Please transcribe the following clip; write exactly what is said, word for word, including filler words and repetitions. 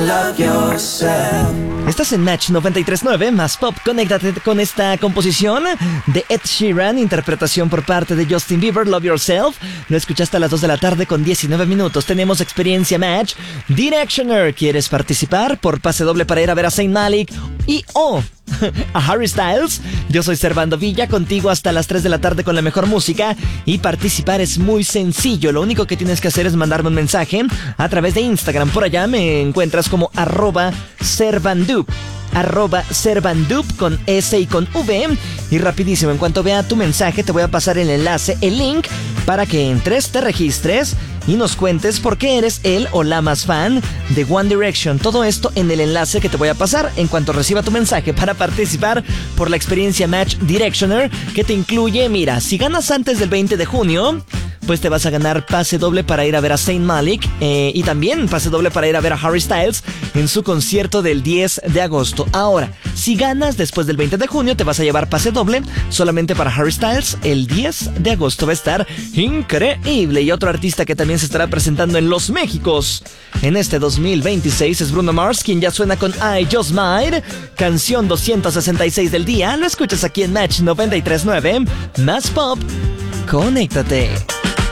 love yourself. Estás en Match noventa y tres punto nueve, más pop. Conéctate con esta composición de Ed Sheeran, interpretación por parte de Justin Bieber, Love Yourself. Lo escuchaste a las dos de la tarde con diecinueve minutos. Tenemos experiencia Match Directioner. ¿Quieres participar por pase doble para ir a ver a Saint Malik y o a Harry Styles? Yo soy Servando Villa, contigo hasta las tres de la tarde con la mejor música. Y participar es muy sencillo. Lo único que tienes que hacer es mandarme un mensaje a través de Instagram. Por allá me encuentras como arroba Servandup, arroba Servandup con S y con V. Y rapidísimo, en cuanto vea tu mensaje te voy a pasar el enlace, el link, para que entres, te registres y nos cuentes por qué eres el o la más fan de One Direction. Todo esto en el enlace que te voy a pasar en cuanto reciba tu mensaje para participar por la experiencia Match Directioner, que te incluye, mira, si ganas antes del veinte de junio, pues te vas a ganar pase doble para ir a ver a Saint Malik eh, y también pase doble para ir a ver a Harry Styles en su concierto del diez de agosto. Ahora, si ganas después del veinte de junio, te vas a llevar pase doble solamente para Harry Styles. El diez de agosto va a estar increíble. Y otro artista que también se estará presentando en Los Méxicos en este dos mil veintiséis es Bruno Mars, quien ya suena con I Just Might, canción doscientos sesenta y seis del día. Lo escuchas aquí en Match noventa y tres punto nueve, más pop. Conéctate.